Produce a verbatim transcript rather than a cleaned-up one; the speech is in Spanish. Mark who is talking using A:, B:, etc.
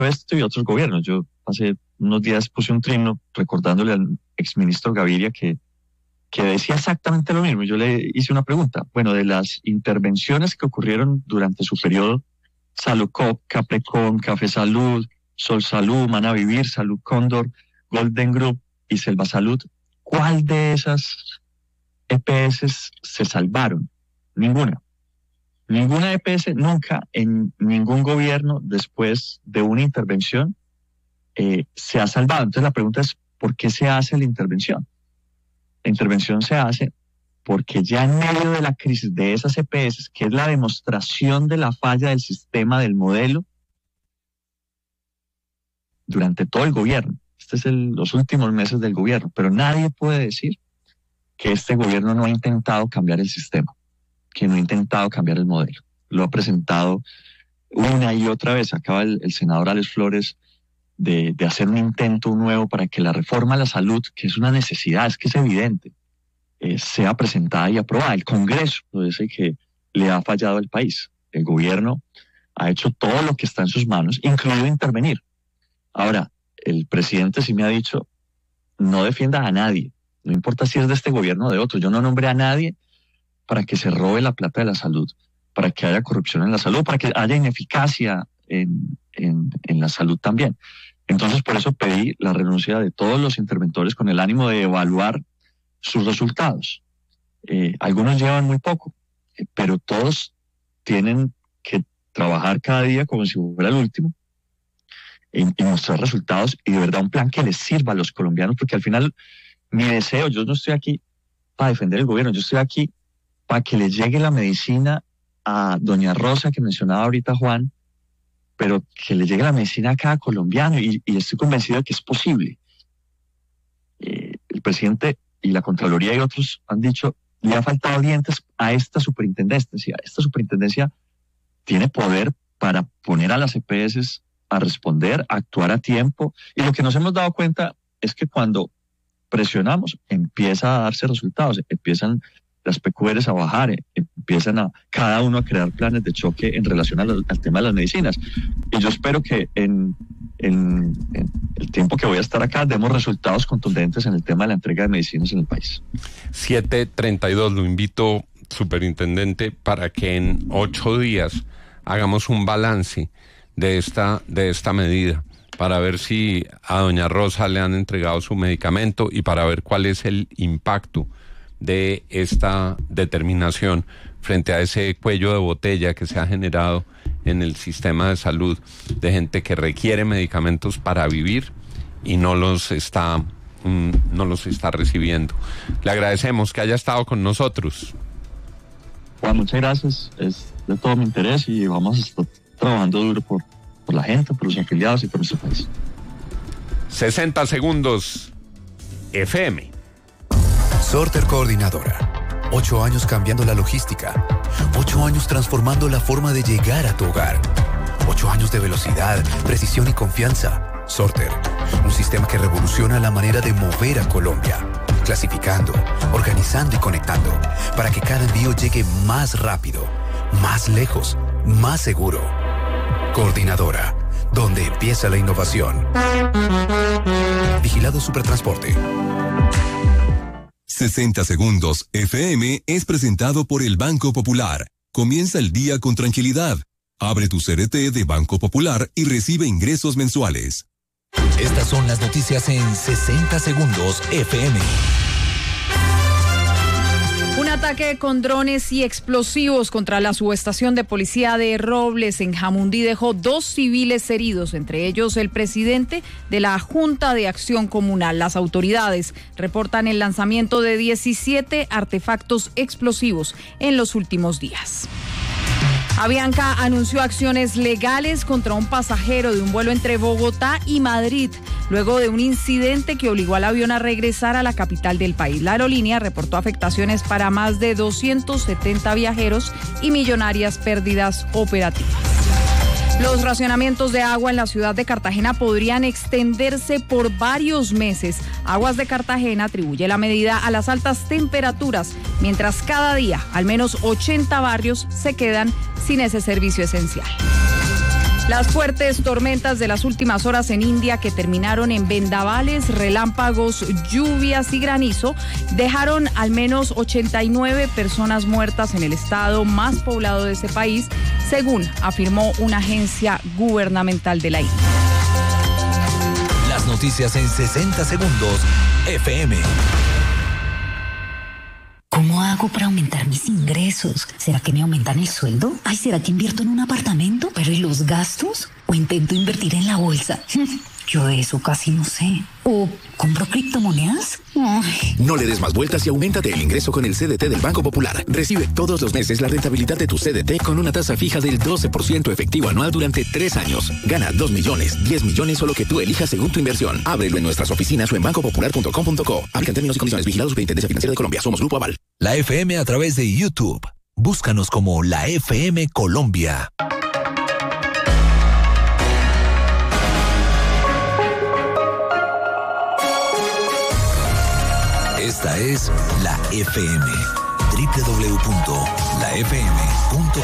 A: esto y otros gobiernos. Yo hace unos días puse un trino recordándole al exministro Gaviria que, que decía exactamente lo mismo. Yo le hice una pregunta. Bueno, de las intervenciones que ocurrieron durante su periodo, Saludcop, Caprecom, Café Salud, Sol Salud, Mana Vivir, Salud Cóndor, Golden Group y Selva Salud, ¿cuál de esas E P S se salvaron? Ninguna. Ninguna E P S nunca en ningún gobierno después de una intervención eh, se ha salvado. Entonces la pregunta es, ¿por qué se hace la intervención? La intervención se hace porque ya en medio de la crisis de esas E P S, que es la demostración de la falla del sistema, del modelo, durante todo el gobierno, este es el, los últimos meses del gobierno, pero nadie puede decir que este gobierno no ha intentado cambiar el sistema, que no ha intentado cambiar el modelo. Lo ha presentado una y otra vez. Acaba el, el senador Alex Flores de, de hacer un intento nuevo para que la reforma a la salud, que es una necesidad, es que es evidente, eh, sea presentada y aprobada. El Congreso es el que le ha fallado al país. El gobierno ha hecho todo lo que está en sus manos, incluido intervenir. Ahora, el presidente sí me ha dicho, no defienda a nadie, no importa si es de este gobierno o de otro. Yo no nombré a nadie para que se robe la plata de la salud, para que haya corrupción en la salud, para que haya ineficacia en, en, en la salud también. Entonces, por eso pedí la renuncia de todos los interventores con el ánimo de evaluar sus resultados. Eh, algunos llevan muy poco, eh, pero todos tienen que trabajar cada día como si fuera el último y, y mostrar resultados y de verdad un plan que les sirva a los colombianos, porque al final mi deseo, yo no estoy aquí para defender el gobierno, yo estoy aquí para que le llegue la medicina a doña Rosa, que mencionaba ahorita Juan, pero que le llegue la medicina a cada colombiano y, y estoy convencido de que es posible. Eh, el presidente y la Contraloría y otros han dicho, le ha faltado dientes a esta superintendencia. Esta superintendencia tiene poder para poner a las E P S a responder, a actuar a tiempo, y lo que nos hemos dado cuenta es que cuando presionamos, empieza a darse resultados, empiezan las P Q Rs a bajar, eh, empiezan a cada uno a crear planes de choque en relación al, al tema de las medicinas. Y yo espero que en, en, en el tiempo que voy a estar acá demos resultados contundentes en el tema de la entrega de medicinas en el país.
B: siete treinta y dos, lo invito, superintendente, para que en ocho días hagamos un balance de esta, de esta medida, para ver si a doña Rosa le han entregado su medicamento y para ver cuál es el impacto de esta determinación frente a ese cuello de botella que se ha generado en el sistema de salud de gente que requiere medicamentos para vivir y no los está, mm, no los está recibiendo. Le agradecemos que haya estado con nosotros.
A: Juan, muchas gracias, es de todo mi interés y vamos a estar trabajando duro por, por la gente, por los afiliados y por nuestro país.
B: sesenta segundos F M.
C: Sorter Coordinadora. Ocho años cambiando la logística. Ocho años transformando la forma de llegar a tu hogar. Ocho años de velocidad, precisión y confianza. Sorter. Un sistema que revoluciona la manera de mover a Colombia. Clasificando, organizando y conectando. Para que cada envío llegue más rápido, más lejos, más seguro. Coordinadora. Donde empieza la innovación. Vigilado Supertransporte.
D: sesenta segundos F M es presentado por el Banco Popular. Comienza el día con tranquilidad. Abre tu C R T de Banco Popular y recibe ingresos mensuales.
C: Estas son las noticias en sesenta segundos F M.
E: Un ataque con drones y explosivos contra la subestación de policía de Robles en Jamundí dejó dos civiles heridos, entre ellos el presidente de la Junta de Acción Comunal. Las autoridades reportan el lanzamiento de diecisiete artefactos explosivos en los últimos días. Avianca anunció acciones legales contra un pasajero de un vuelo entre Bogotá y Madrid, luego de un incidente que obligó al avión a regresar a la capital del país. La aerolínea reportó afectaciones para más de doscientos setenta viajeros y millonarias pérdidas operativas. Los racionamientos de agua en la ciudad de Cartagena podrían extenderse por varios meses. Aguas de Cartagena atribuye la medida a las altas temperaturas, mientras cada día al menos ochenta barrios se quedan sin ese servicio esencial. Las fuertes tormentas de las últimas horas en India, que terminaron en vendavales, relámpagos, lluvias y granizo, dejaron al menos ochenta y nueve personas muertas en el estado más poblado de ese país, según afirmó una agencia gubernamental de la India.
C: Las noticias en sesenta segundos, F M.
F: ¿Cómo hago para aumentar mis ingresos? ¿Será que me aumentan el sueldo? Ay, ¿será que invierto en un apartamento? ¿Pero y los gastos? ¿O intento invertir en la bolsa? Yo de eso casi no sé. ¿O compro criptomonedas? Ay.
G: No le des más vueltas y auméntate el ingreso con el C D T del Banco Popular. Recibe todos los meses la rentabilidad de tu C D T con una tasa fija del doce por ciento efectivo anual durante tres años. Gana dos millones, diez millones o lo que tú elijas según tu inversión. Ábrelo en nuestras oficinas o en banco popular punto com punto co. Aplican términos y condiciones. Vigilados Superintendencia Financiera de Colombia. Somos Grupo Aval.
C: La F M a través de YouTube. Búscanos como la F M Colombia. Esta es la F M. doble u doble u doble u punto la f m punto com